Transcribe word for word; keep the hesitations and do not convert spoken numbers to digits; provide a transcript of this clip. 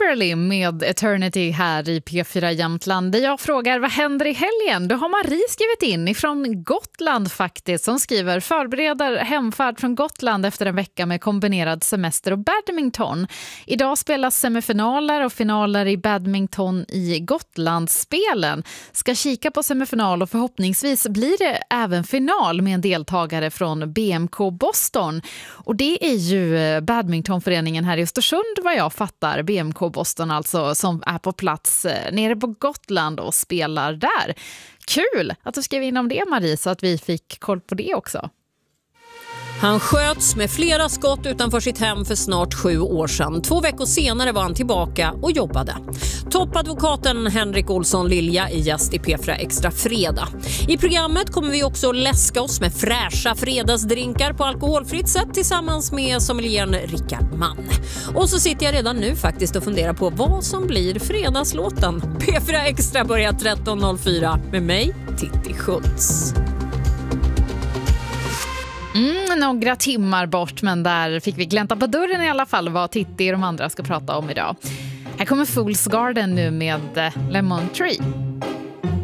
Shirley med Eternity här i P fyra Jämtland. Jag frågar, vad händer i helgen? Då har Marie skrivit in ifrån Gotland faktiskt, som skriver: förbereder hemfärd från Gotland efter en vecka med kombinerad semester och badminton. Idag spelas semifinaler och finaler i badminton i Gotlandsspelen. Ska kika på semifinal och förhoppningsvis blir det även final med en deltagare från B M K Boston. Och det är ju badmintonföreningen här i Östersund, vad jag fattar. B M K Boston alltså, som är på plats nere på Gotland och spelar där. Kul att du skrev in om det, Marie, så att vi fick koll på det också. Han sköts med flera skott utanför sitt hem för snart sju år sedan. Två veckor senare var han tillbaka och jobbade. Toppadvokaten Henrik Olsson Lilja är gäst i P fyra Extra fredag. I programmet kommer vi också läska oss med fräscha fredagsdrinkar på alkoholfritt sätt tillsammans med sommelieren Rickard Mann. Och så sitter jag redan nu faktiskt och funderar på vad som blir fredagslåten. P fyra Extra börjar tretton noll fyra med mig, Titti Schultz. Mm, några timmar bort, men där fick vi glänta på dörren i alla fall vad Titti och de andra ska prata om idag. Här kommer Fool's Garden nu med Lemon Tree.